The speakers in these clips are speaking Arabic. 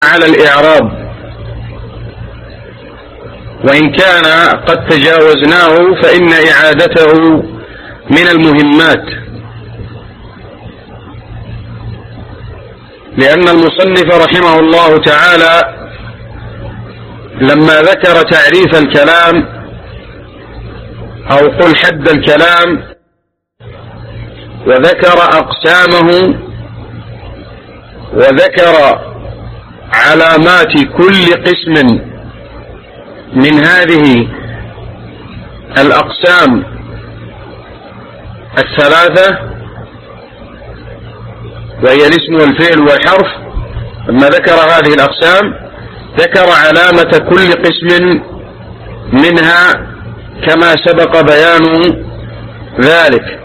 على الإعراب، وإن كان قد تجاوزناه فإن إعادته من المهمات، لأن المصنف رحمه الله تعالى لما ذكر تعريف الكلام أو قل حد الكلام وذكر أقسامه وذكر علامات كل قسم من هذه الأقسام الثلاثة، وهي الاسم والفعل والحرف، لما ذكر هذه الأقسام ذكر علامة كل قسم منها كما سبق بيان ذلك.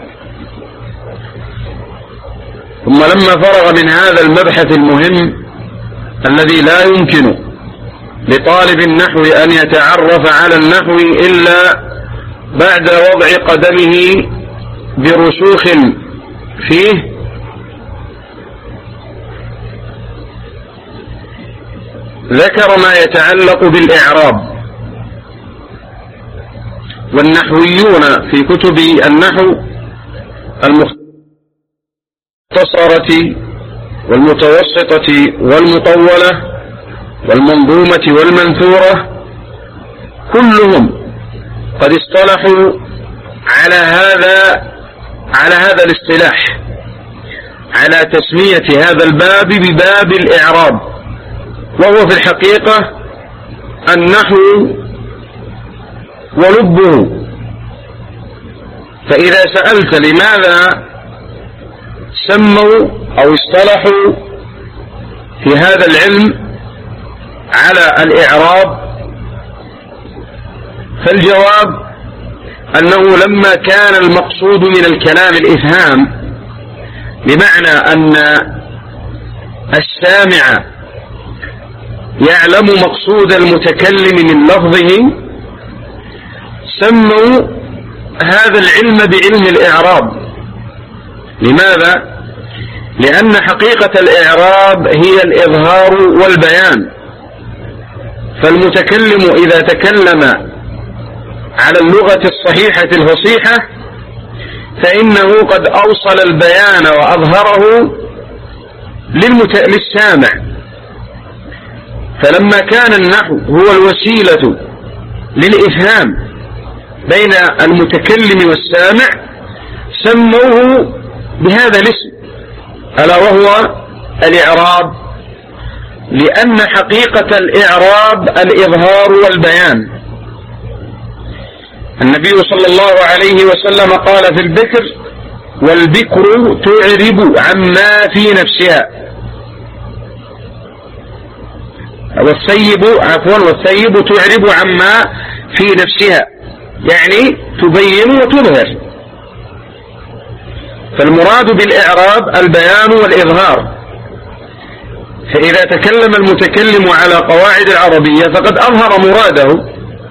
ثم لما فرغ من هذا المبحث المهم الذي لا يمكن لطالب النحو أن يتعرف على النحو إلا بعد وضع قدمه برسوخ فيه، ذكر ما يتعلق بالإعراب. والنحويون في كتب النحو المختصرة والمتوسطة والمطولة والمنظومة والمنثورة كلهم قد اصطلحوا على هذا الاصطلاح، على تسمية هذا الباب بباب الإعراب، وهو في الحقيقة النحو ولبه. فإذا سألت لماذا سموا أو اصطلحوا في هذا العلم على الإعراب، فالجواب أنه لما كان المقصود من الكلام الإفهام، بمعنى أن السامع يعلم مقصود المتكلم من لفظه، سموا هذا العلم بعلم الإعراب. لماذا؟ لأن حقيقة الإعراب هي الإظهار والبيان، فالمتكلم إذا تكلم على اللغة الصحيحة الفصيحة فإنه قد أوصل البيان وأظهره للسامع. فلما كان النحو هو الوسيلة للإفهام بين المتكلم والسامع سموه بهذا الاسم ألا وهو الإعراب، لأن حقيقة الإعراب الإظهار والبيان. النبي صلى الله عليه وسلم قال في البكر: والبكر تعرب عما في نفسها، والثيب تعرب عما في نفسها، يعني تبين وتظهر. فالمراد بالإعراب البيان والإظهار. فإذا تكلم المتكلم على قواعد العربية فقد أظهر مراده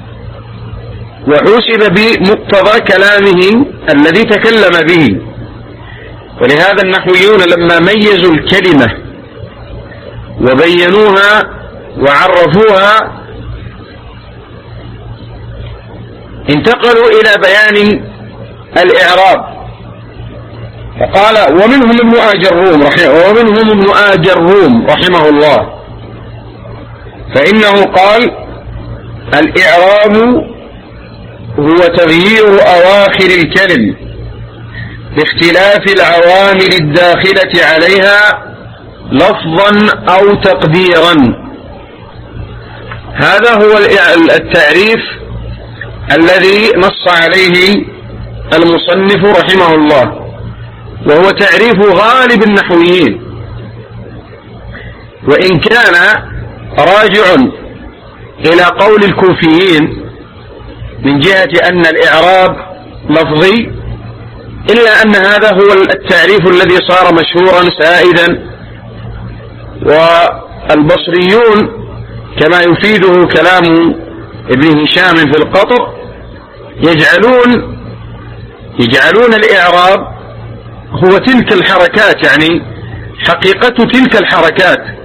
وحوسب بمقتضى كلامه الذي تكلم به. ولهذا النحويون لما ميزوا الكلمة وبينوها وعرفوها انتقلوا إلى بيان الإعراب، فقال: ومنهم ابن آجرهم رحمه الله، فإنه قال: الإعراب هو تغيير أواخر الكلم باختلاف العوامل الداخلة عليها لفظا أو تقديرا. هذا هو التعريف الذي نص عليه المصنف رحمه الله، وهو تعريف غالب النحويين، وإن كان راجع إلى قول الكوفيين من جهة أن الإعراب لفظي، إلا أن هذا هو التعريف الذي صار مشهورا سائدا. والبصريون كما يفيده كلام ابن هشام في القطر يجعلون الإعراب هو تلك الحركات، يعني حقيقة تلك الحركات